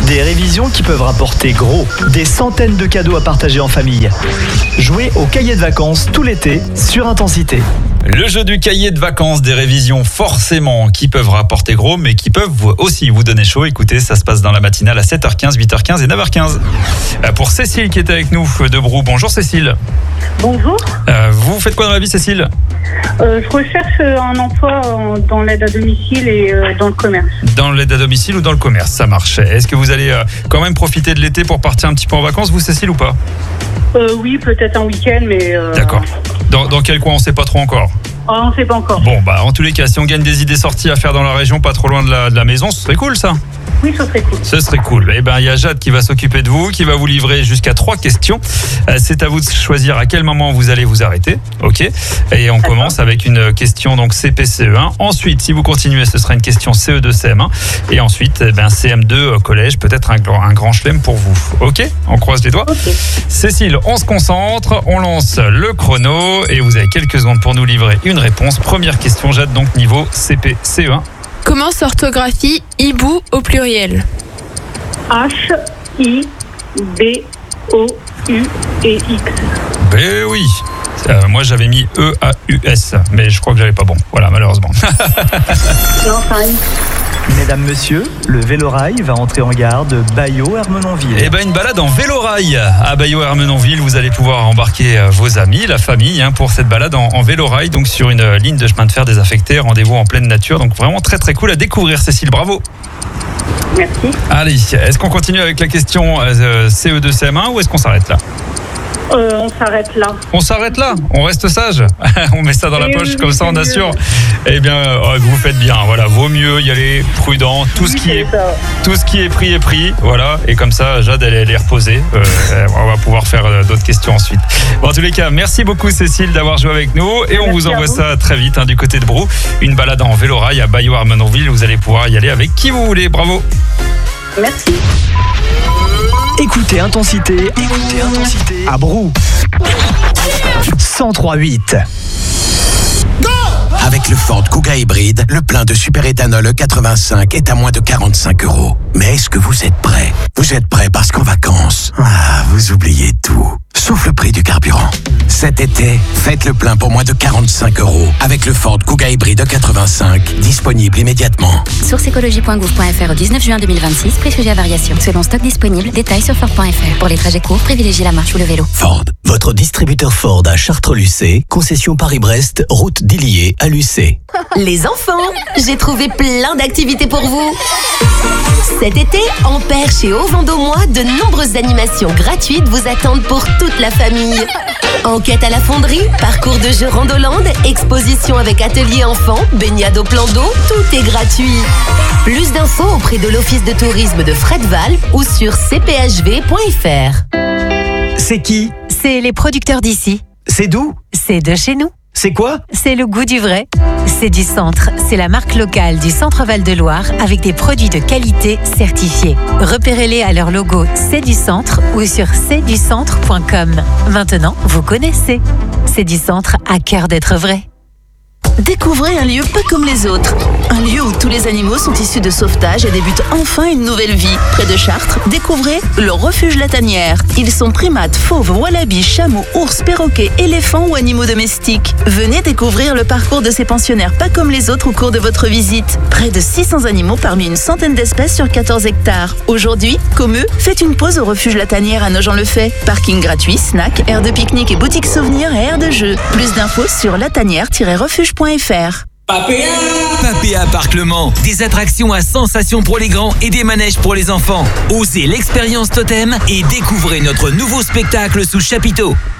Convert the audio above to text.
Des révisions qui peuvent rapporter gros. Des centaines de cadeaux à partager en famille. Jouez au cahier de vacances tout l'été sur Intensité. Le jeu du cahier de vacances, des révisions forcément qui peuvent rapporter gros, mais qui peuvent aussi vous donner chaud. Écoutez, ça se passe dans la matinale à 7h15, 8h15 et 9h15. Pour Cécile qui est avec nous de Brou. Bonjour Cécile. Bonjour. Vous faites quoi dans la vie Cécile ? Je recherche un emploi dans l'aide à domicile et dans le commerce. Dans l'aide à domicile ou dans le commerce, ça marche. Est-ce que vous allez quand même profiter de l'été pour partir un petit peu en vacances, vous Cécile, ou pas ? Oui, peut-être un week-end, mais... D'accord. Dans quel coin, on ne sait pas trop encore ? On ne sait pas encore. Bon, en tous les cas, si on gagne des idées sorties à faire dans la région, pas trop loin de la maison, ce serait cool ça. Oui, ce serait cool. Ce serait cool. Eh bien, il y a Jade qui va s'occuper de vous, qui va vous livrer jusqu'à 3 questions. C'est à vous de choisir à quel moment vous allez vous arrêter. OK ? Et on commence avec une question donc CP-CE1. Ensuite, si vous continuez, ce sera une question CE2, CM1. Et ensuite, CM2 collège, peut-être un grand chelem pour vous. OK ? On croise les doigts. OK. Cécile, on se concentre, on lance le chrono et vous avez quelques secondes pour nous livrer une réponse. Première question, Jade, donc niveau CP-CE1. Comment s'orthographie hibou au pluriel ? H-I-B-O-U-E-X. Ben oui. Moi j'avais mis E-A-U-S, mais je crois que j'avais pas bon. Voilà, malheureusement. Non, ça X. Mesdames, messieurs, le Vélorail va entrer en gare de Bailleau-Hermenonville. Eh ben une balade en Vélorail à Bailleau-Hermenonville. Vous allez pouvoir embarquer vos amis, la famille, pour cette balade en Vélorail, donc sur une ligne de chemin de fer désaffectée. Rendez-vous en pleine nature, donc vraiment très très cool à découvrir. Cécile, bravo. Merci. Allez, est-ce qu'on continue avec la question CE2 CM1 ou est-ce qu'on s'arrête là ? On s'arrête là. On s'arrête là, on reste sage. On met ça dans la poche, comme ça on assure. Eh bien, vous faites bien. Voilà, vaut mieux y aller prudent. Tout ce qui est pris est pris. Voilà, et comme ça, Jade, elle est reposée. On va pouvoir faire d'autres questions ensuite. Bon, en tous les cas, merci beaucoup Cécile d'avoir joué avec nous. Et on vous envoie ça très vite du côté de Brou. Une balade en Vélorail à Bailleau-Hermenonville. Vous allez pouvoir y aller avec qui vous voulez. Bravo. Merci. Écoutez Intensité à Brou. 103.8. Avec le Ford Kuga hybride, le plein de superéthanol E85 est à moins de 45 €. Mais est-ce que vous êtes prêts ? Vous êtes prêts parce qu'en vacances, vous oubliez tout. Sauf le prix du carburant. Cet été, faites le plein pour moins de 45 € avec le Ford Kuga hybride E85, disponible immédiatement. Sourceécologie.gouv.fr au 19 juin 2026, prix sujet à variation. Selon stock disponible, détails sur Ford.fr. Pour les trajets courts, privilégiez la marche ou le vélo. Ford, votre distributeur Ford à Chartres-Lucé, concession Paris-Brest, route d'Illier à Lucé. Les enfants, j'ai trouvé plein d'activités pour vous. Cet été, en Perche et au Vendômois, de nombreuses animations gratuites vous attendent pour toute la famille. Enquête à la fonderie, parcours de jeux Randoland, exposition avec atelier enfants, baignade au plan d'eau, tout est gratuit. Plus d'infos auprès de l'office de tourisme de Fredval ou sur cphv.fr. C'est qui ? C'est les producteurs d'ici. C'est d'où ? C'est de chez nous. C'est quoi ? C'est le goût du vrai. C'est du Centre. C'est la marque locale du Centre Val-de-Loire avec des produits de qualité certifiés. Repérez-les à leur logo C'est du Centre ou sur c'estducentre.com. Maintenant, vous connaissez. C'est du Centre à cœur d'être vrai. Découvrez un lieu pas comme les autres. Un lieu où tous les animaux sont issus de sauvetage et débutent enfin une nouvelle vie. Près de Chartres, découvrez le refuge La Tanière. Ils sont primates, fauves, wallabies, chameaux, ours, perroquets, éléphants ou animaux domestiques. Venez découvrir le parcours de ces pensionnaires pas comme les autres au cours de votre visite. Près de 600 animaux parmi une centaine d'espèces sur 14 hectares. Aujourd'hui, comme eux, faites une pause au refuge La Tanière à Nogent-le-Fait. Parking gratuit, snack, aire de pique-nique et boutique souvenirs et aire de jeu. Plus d'infos sur latanière-refuge.fr. Papéa Parc Le Mans, des attractions à sensations pour les grands et des manèges pour les enfants. Osez l'expérience totem et découvrez notre nouveau spectacle sous chapiteau.